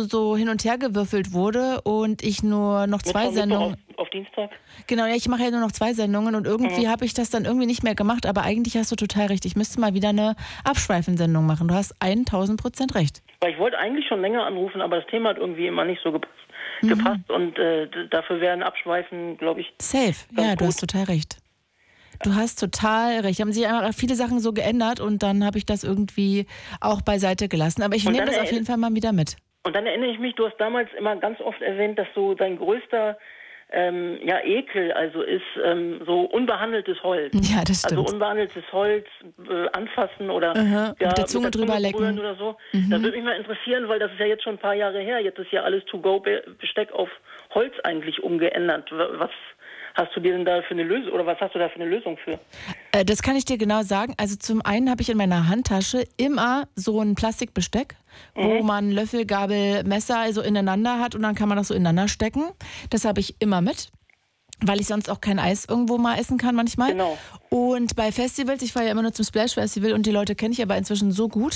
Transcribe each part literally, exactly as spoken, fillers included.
so, so hin und her gewürfelt wurde und ich nur noch zwei Mittwoch, Sendungen... Mittwoch auf, auf Dienstag? Genau, ja, ich mache ja nur noch zwei Sendungen und irgendwie mhm. habe ich das dann irgendwie nicht mehr gemacht, aber eigentlich hast du total recht. Ich müsste mal wieder eine Abschweifensendung machen. Du hast tausend Prozent recht. Weil ich wollte eigentlich schon länger anrufen, aber das Thema hat irgendwie immer nicht so gepasst. Mhm. gepasst und äh, dafür wären Abschweifen, glaube ich... Safe, ja, gut. Du hast total recht. Du hast total recht. Haben sich einfach viele Sachen so geändert und dann habe ich das irgendwie auch beiseite gelassen. Aber ich nehme das auf jeden Fall mal wieder mit. Und dann erinnere ich mich, du hast damals immer ganz oft erwähnt, dass so dein größter ähm, ja, Ekel also ist ähm, so unbehandeltes Holz. Ja, das stimmt. Also unbehandeltes Holz äh, anfassen oder uh-huh. ja, mit der Zunge, mit der Zunge drüber lecken oder so. Mhm. Da würde mich mal interessieren, weil das ist ja jetzt schon ein paar Jahre her. Jetzt ist ja alles To-Go-Besteck auf Holz eigentlich umgeändert. Was hast du dir denn da für eine Lösung oder was hast du da für eine Lösung für? Äh, das kann ich dir genau sagen. Also zum einen habe ich in meiner Handtasche immer so ein Plastikbesteck, mhm. wo man Löffel, Gabel, Messer also ineinander hat und dann kann man das so ineinander stecken. Das habe ich immer mit, weil ich sonst auch kein Eis irgendwo mal essen kann manchmal. Genau. Und bei Festivals, ich fahre ja immer nur zum Splash Festival und die Leute kenne ich aber inzwischen so gut.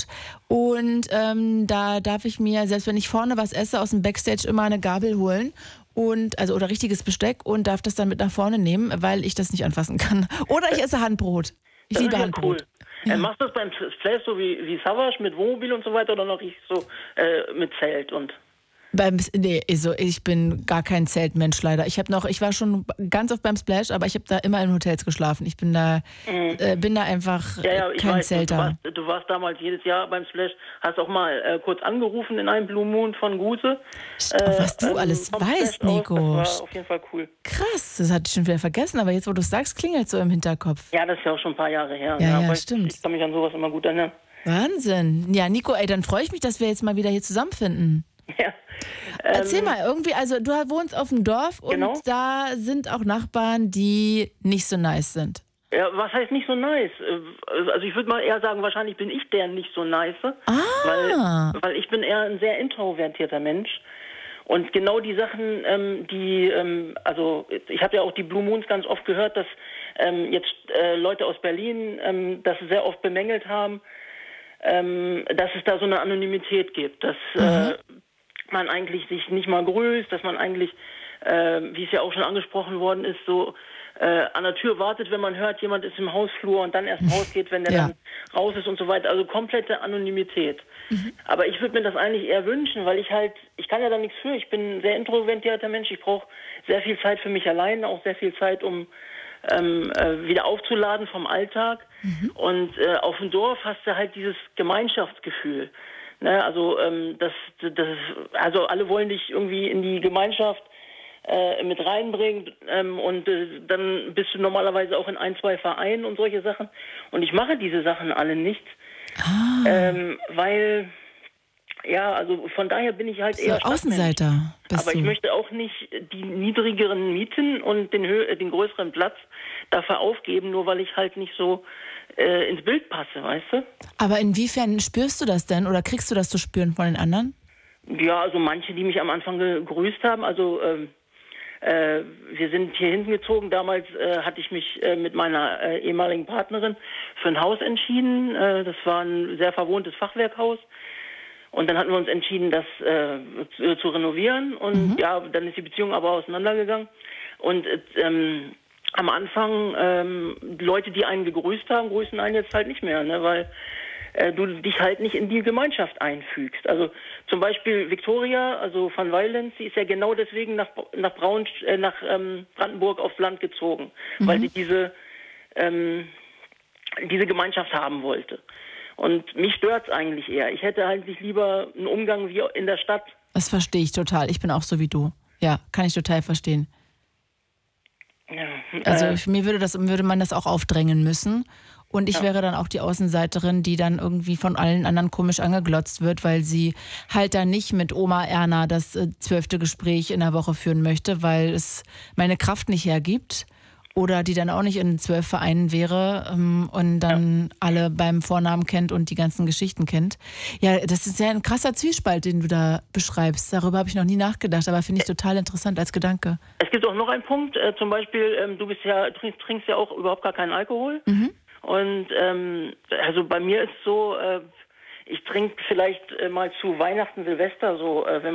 Und ähm, da darf ich mir, selbst wenn ich vorne was esse, aus dem Backstage immer eine Gabel holen. Und, also, oder richtiges Besteck und darf das dann mit nach vorne nehmen, weil ich das nicht anfassen kann. Oder ich esse Handbrot. Ich das liebe ist ja Handbrot. Cool. Ja. Äh, machst du das beim Splash so wie, wie Savage mit Wohnmobil und so weiter oder noch richtig so äh, mit Zelt und... Beim, nee, also ich bin gar kein Zeltmensch leider. Ich habe noch, ich war schon ganz oft beim Splash, aber ich habe da immer in Hotels geschlafen. Ich bin da, mhm. äh, bin da einfach ja, ja, ich kein weiß, Zelter. Du warst, du warst damals jedes Jahr beim Splash, hast auch mal äh, kurz angerufen in einem Blue Moon von Guse. Äh, was du ähm, alles weißt, Nico. Das war auf jeden Fall cool. Krass, das hatte ich schon wieder vergessen, aber jetzt, wo du es sagst, klingelt so im Hinterkopf. Ja, das ist ja auch schon ein paar Jahre her. Ja, ja, ja aber stimmt. Ich, ich kann mich an sowas immer gut erinnern. Wahnsinn. Ja, Nico, ey, dann freue ich mich, dass wir jetzt mal wieder hier zusammenfinden. Ja. Erzähl ähm, mal, irgendwie, also du wohnst auf dem Dorf und genau. da sind auch Nachbarn, die nicht so nice sind. Ja, was heißt nicht so nice? Also ich würde mal eher sagen, wahrscheinlich bin ich der nicht so nice, ah. weil, weil ich bin eher ein sehr introvertierter Mensch. Und genau die Sachen, ähm, die, ähm, also ich habe ja auch die Blue Moons ganz oft gehört, dass ähm, jetzt äh, Leute aus Berlin ähm, das sehr oft bemängelt haben, ähm, dass es da so eine Anonymität gibt, dass mhm. äh, man eigentlich sich nicht mal grüßt, dass man eigentlich, äh, wie es ja auch schon angesprochen worden ist, so äh, an der Tür wartet, wenn man hört, jemand ist im Hausflur und dann erst rausgeht, wenn der ja. dann raus ist und so weiter. Also komplette Anonymität. Mhm. Aber ich würde mir das eigentlich eher wünschen, weil ich halt, ich kann ja da nichts für. Ich bin ein sehr introvertierter Mensch. Ich brauche sehr viel Zeit für mich allein, auch sehr viel Zeit, um ähm, äh, wieder aufzuladen vom Alltag. Mhm. Und äh, auf dem Dorf hast du halt dieses Gemeinschaftsgefühl. Ne, also ähm, das, das, also alle wollen dich irgendwie in die Gemeinschaft äh, mit reinbringen ähm, und äh, dann bist du normalerweise auch in ein, zwei Vereinen und solche Sachen. Und ich mache diese Sachen alle nicht, ah. ähm, weil ja, also von daher bin ich halt so eher Außenseiter. Bist Aber du. ich möchte auch nicht die niedrigeren Mieten und den, Hö- den größeren Platz dafür aufgeben, nur weil ich halt nicht so äh, ins Bild passe, weißt du? Aber inwiefern spürst du das denn oder kriegst du das zu spüren von den anderen? Ja, also manche, die mich am Anfang gegrüßt haben, also ähm, äh, wir sind hier hinten gezogen. Damals äh, hatte ich mich äh, mit meiner äh, ehemaligen Partnerin für ein Haus entschieden. Äh, das war ein sehr verwohntes Fachwerkhaus. Und dann hatten wir uns entschieden, das äh, zu, zu renovieren. Und mhm. ja, dann ist die Beziehung aber auseinandergegangen. Und ähm, am Anfang, ähm, Leute, die einen gegrüßt haben, grüßen einen jetzt halt nicht mehr, ne? Weil äh, du dich halt nicht in die Gemeinschaft einfügst. Also zum Beispiel Victoria, also von Violence, sie ist ja genau deswegen nach, nach, Braun, äh, nach ähm, Brandenburg aufs Land gezogen, mhm. weil sie diese, ähm, diese Gemeinschaft haben wollte. Und mich stört's eigentlich eher. Ich hätte eigentlich lieber einen Umgang wie in der Stadt. Das verstehe ich total. Ich bin auch so wie du. Ja, kann ich total verstehen. Ja, also äh, mir würde das, würde man das auch aufdrängen müssen. Und ich ja. wäre dann auch die Außenseiterin, die dann irgendwie von allen anderen komisch angeglotzt wird, weil sie halt dann nicht mit Oma Erna das äh, zwölfte Gespräch in der Woche führen möchte, weil es meine Kraft nicht hergibt. Oder die dann auch nicht in zwölf Vereinen wäre ähm, und dann ja. alle beim Vornamen kennt und die ganzen Geschichten kennt. Ja, das ist ja ein krasser Zwiespalt, den du da beschreibst. Darüber habe ich noch nie nachgedacht, aber finde ich total interessant als Gedanke. Es gibt auch noch einen Punkt, äh, zum Beispiel, ähm, du bist ja, trinkst, trinkst ja auch überhaupt gar keinen Alkohol. Mhm. Und ähm, also bei mir ist so, äh, ich trinke vielleicht äh, mal zu Weihnachten, Silvester, so, äh, wenn